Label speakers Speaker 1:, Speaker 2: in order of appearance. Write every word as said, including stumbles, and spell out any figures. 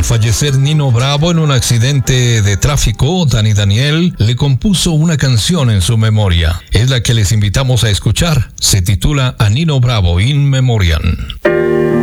Speaker 1: fallecer Nino Bravo en un accidente de tráfico, Dani Daniel le compuso una canción en su memoria. Es la que les invitamos a escuchar. Se titula A Nino Bravo In Memoriam.